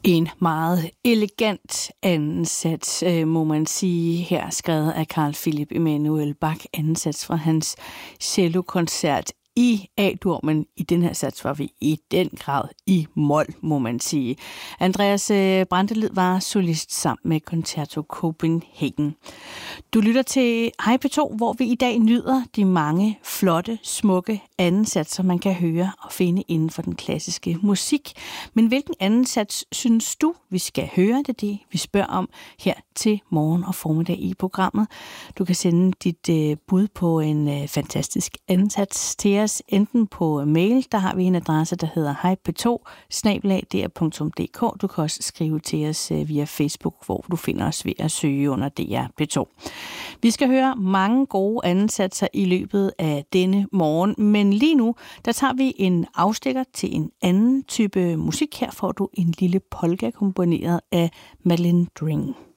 En meget elegant ansats, må man sige, her skrevet af Carl Philipp Emanuel Bach, ansats fra hans cellokoncert i A-dur, men i den her sats var vi i den grad i mol, må man sige. Andreas Brantelid var solist sammen med Concerto Copenhagen. Du lytter til Hej P2, hvor vi i dag nyder de mange flotte, smukke andensatser, man kan høre og finde inden for den klassiske musik. Men hvilken andensats synes du, vi skal høre? Det vi spørger om her til morgen og formiddag i programmet. Du kan sende dit bud på en fantastisk andensats til os, enten på mail, der har vi en adresse, der hedder hejp2@dr.dk. Du kan også skrive til os via Facebook, hvor du finder os ved at søge under DR P2. Vi skal høre mange gode andensatser i løbet af denne morgen, men lige nu, der tager vi en afstikker til en anden type musik. Her får du en lille polka komponeret af Malin Dring.